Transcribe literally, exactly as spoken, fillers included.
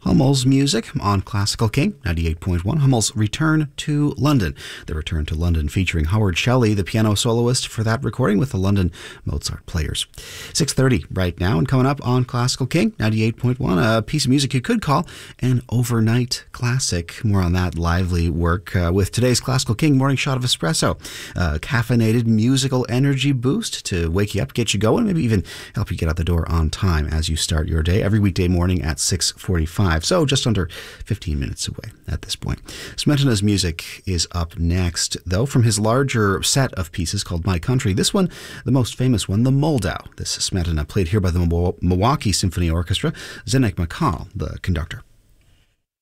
Hummel's music on Classical King ninety-eight point one. Hummel's Return to London. The Return to London featuring Howard Shelley, the piano soloist for that recording with the London Mozart Players. six thirty right now, and coming up on Classical King ninety-eight point one, a piece of music you could call an overnight classic. More on that lively work uh, with today's Classical King Morning Shot of Espresso. A caffeinated musical energy boost to wake you up, get you going, maybe even help you get out the door on time as you start your day every weekday morning at six forty-five. So just under fifteen minutes away at this point. Smetana's music is up next, though, from his larger set of pieces called My Country. This one, the most famous one, the Moldau. This Smetana played here by the Milwaukee Symphony Orchestra. Zdenek Makal, the conductor.